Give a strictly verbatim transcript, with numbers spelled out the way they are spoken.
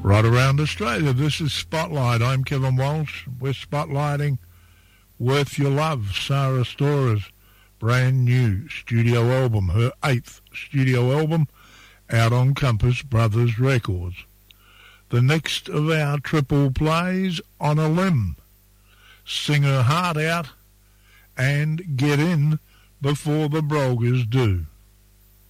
Right around Australia, this is Spotlight. I'm Kevin Walsh. We're spotlighting Worth Your Love, Sarah Stora's brand new studio album, her eighth studio album, out on Compass Brothers Records. The next of our triple plays, On a Limb, Sing Her Heart Out, and Get In Before the Brogues Do.